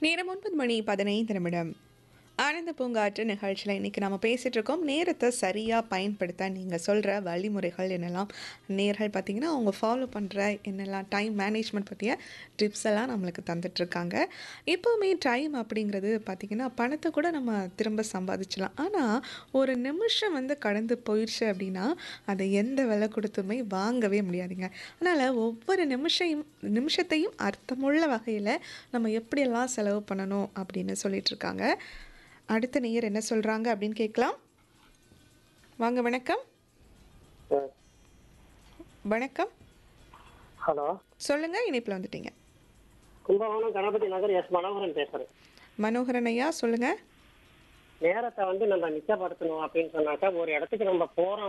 நேரம் 9:15 ஆனந்த பூங்காற்று நிகழ்ச்சியில் இன்றைக்கி நம்ம பேசிகிட்டு இருக்கோம். நேரத்தை சரியாக பயன்படுத்த நீங்கள் சொல்கிற வழிமுறைகள் என்னெல்லாம்? நேர்கள் பார்த்திங்கன்னா அவங்க ஃபாலோ பண்ணுற என்னெல்லாம் டைம் மேனேஜ்மெண்ட் பற்றிய டிப்ஸ் எல்லாம் நம்மளுக்கு தந்துட்டுருக்காங்க. எப்போவுமே டைம் அப்படிங்கிறது பார்த்திங்கன்னா பணத்தை கூட நம்ம திரும்ப சம்பாதிச்சலாம். ஆனால் ஒரு நிமிஷம் கடந்து போயிடுச்சு அப்படின்னா அதை எந்த விலை கொடுத்துமே வாங்கவே முடியாதுங்க. அதனால் ஒவ்வொரு நிமிஷத்தையும் அர்த்தமுள்ள வகையில் நம்ம எப்படியெல்லாம் செலவு பண்ணணும் அப்படின்னு சொல்லிகிட்ருக்காங்க. அடுத்த நேயர் என்ன சொல்றாங்க அப்படின்னு கேட்கலாம். வாங்க, வணக்கம். வணக்கம். ஹலோ, சொல்லுங்க, இணைப்பில் வந்துட்டீங்க. கும்பகோணம் கணபதி நகர் எஸ் மனோகரன் பேசுறேன். மனோகரன் ஐயா, சொல்லுங்க. நேரத்தை நம்ம மிச்சப்படுத்தணும் அப்படின்னு சொன்னாக்கா, ஒரு இடத்துக்கு நம்ம போறோம்